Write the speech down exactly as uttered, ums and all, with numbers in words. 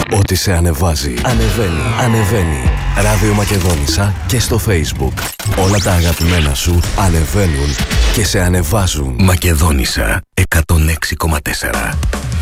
Ό,τι σε ανεβάζει, ανεβαίνει, ανεβαίνει. Ράδιο Μακεδόνισσα και στο Facebook. Όλα τα αγαπημένα σου ανεβαίνουν και σε ανεβάζουν. Μακεδόνισσα εκατόν έξι κόμμα τέσσερα.